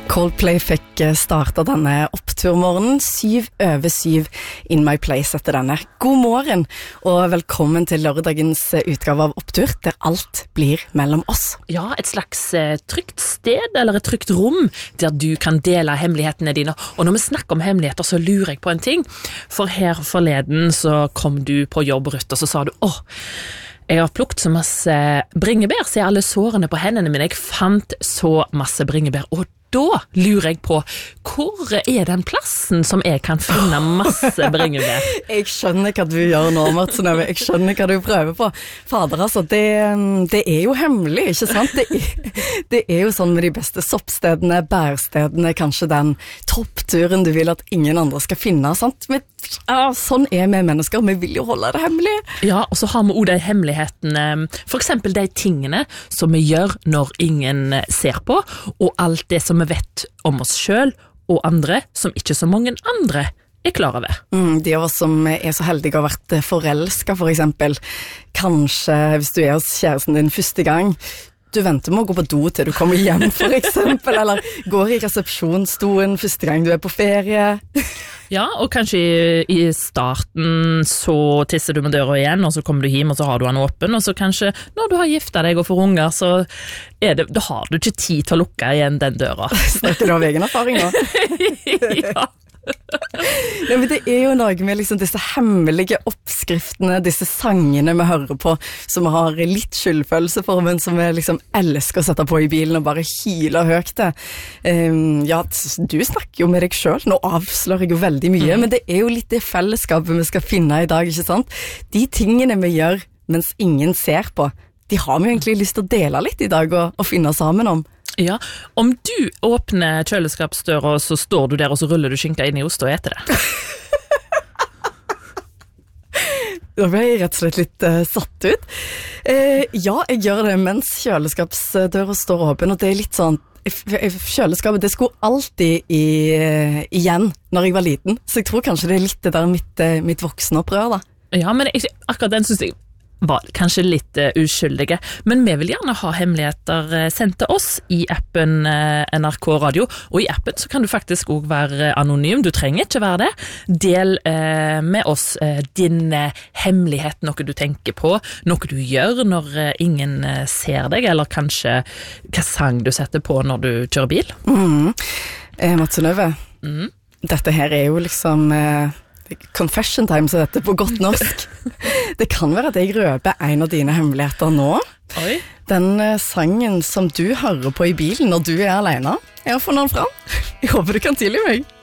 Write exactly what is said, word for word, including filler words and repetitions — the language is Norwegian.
Coldplay fikk starta denne oppturmorgenen, syv over syv In My Place etter denne. God morgen, og velkommen til lørdagens utgave av Opptur, der alt blir mellom oss. Ja, et slags eh, trygt sted, eller et trygt rom, der du kan dele hemmelighetene dine. Og når vi snakker om hemmeligheter, så lurer jeg på en ting. For her forleden så kom du på jobb, Ruth, og så sa du, åh, jeg har plukket så masse bringebær, så jeg alle sårene på hendene mine. Jeg fant så masse bringebær, og da lurer jeg på, hvor er den plassen som jeg kan finne masse bringebær? Jeg skjønner hva du gjør nå, Martin. Jeg skjønner hva du prøver på. Fader, altså, det, det er jo hemmelig, ikke sant? Det er, det er jo sånn med de beste soppstedene, bærstedene, kanskje den toppturen du vil at ingen andre skal finne, sant? Men, ja, sånn er vi mennesker, vi vil jo holde det hemmelig. Ja, og så har vi også de hemmelighetene, for eksempel de tingene som vi gjør når ingen ser på, og alt det som vi vet om oss selv og andre som ikke så mange andre er klar over. Mm, de av oss som er så heldige å ha vært forelsket, for eksempel. Kanskje hvis du er hos kjæresten din første gang, du venter med å gå på do til du kommer hjem, for eksempel, eller går i resepsjonsstolen første gang du er på ferie. Ja, og kanskje i, i starten så tisser du med døra igjen, og så kommer du hjem, og så har du den åpen, og så kanskje når du har giftet deg og får unger, så er det, da har du ikke tid til å lukke igjen den døra. Snakker du av egen erfaring nå? Ja. Ja, men det er jo noe med liksom disse hemmelige oppskriftene, disse sangene vi hører på, som vi har litt skyldfølelse for, men som vi liksom elsker å sette på i bilen og bare hyler høyt det. Um, ja, du snakker jo med deg selv, nå avslører jeg jo veldig mye, mm. men det er jo litt det fellesskapet vi skal finne i dag, ikke sant? De tingene vi gjør mens ingen ser på, de har vi egentlig lyst til å dele litt i dag og, og finne sammen om. Ja, om du åpner kjøleskapsdøra, så står du der, og så ruller du skinka inn i ost og eter det. Da ble jeg rett og slett litt uh, satt ut. Uh, ja, jeg gjør det mens kjøleskapsdøra står åpen, og det er litt sånn, kjøleskapet, det skulle alltid i, uh, igjen når jeg var liten, så jeg tror kanskje det er litt det der mitt, uh, mitt voksenopprør da. Ja, men jeg, akkurat den synes jeg var kanskje litt uh, uskyldige, men vi vil gjerne ha hemmeligheter uh, sendt til oss i appen uh, N R K Radio, og i appen så kan du faktisk også være anonym, du trenger ikke være det. Del uh, med oss uh, din uh, hemmelighet, noe du tenker på, noe du gjør når uh, ingen uh, ser deg, eller kanskje hva sang du setter på når du kjører bil. Mm. Eh, Mats Nøve, mm. dette her er jo liksom... Eh confession time, så dette på godt norsk. Det kan være at jeg røper en av dine hemmeligheter nå. Oi. Den uh, sangen som du hører på i bilen når du er alene. Jeg har funnet den fram. Jeg håper du kan tilgi meg.